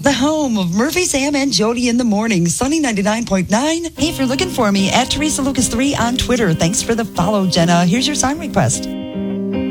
the home of Murphy, Sam, and Jody in the morning. Sunny 99.9. Hey, if you're looking for me, at Teresa Lucas 3 on Twitter. Thanks for the follow, Jenna. Here's your song request.